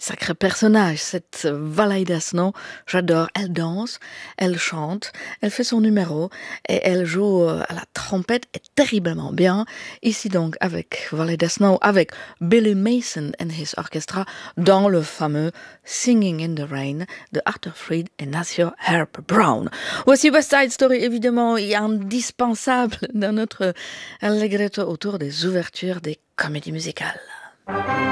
Sacré personnage, cette Valaida Snow, j'adore. Elle danse, elle chante, elle fait son numéro et elle joue à la trompette et terriblement bien. Ici donc avec Valaida Snow, avec Billy Mason and his orchestra dans le fameux Singing in the Rain de Arthur Freed et Nacio Herb Brown. Voici West Side Story, évidemment, indispensable dans notre allegretto autour des ouvertures des comédies musicales.